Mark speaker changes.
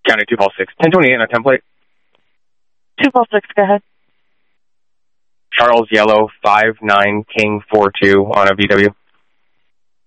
Speaker 1: County 2-6. 1028 on a template.
Speaker 2: 2-6, go ahead.
Speaker 1: Charles Yellow 59 King 42 on a VW.